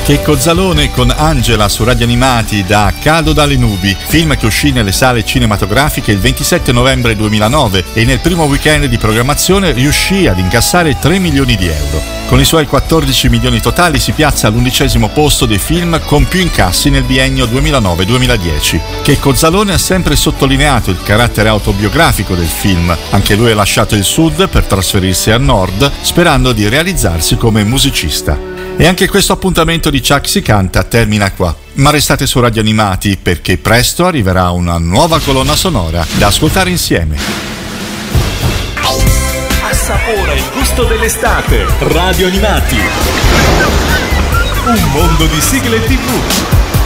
Checco Zalone con Angela su Radio Animati da Cado dalle nubi, film che uscì nelle sale cinematografiche il 27 novembre 2009 e nel primo weekend di programmazione riuscì ad incassare 3 milioni di euro. Con i suoi 14 milioni totali si piazza all'11° posto dei film con più incassi nel biennio 2009-2010. Checco Zalone ha sempre sottolineato il carattere autobiografico del film. Anche lui ha lasciato il sud per trasferirsi al nord, sperando di realizzarsi come musicista. E anche questo appuntamento di Chuck si canta termina qua. Ma restate su Radio Animati perché presto arriverà una nuova colonna sonora da ascoltare insieme. Assapora il gusto dell'estate. Radio Animati. Un mondo di sigle TV.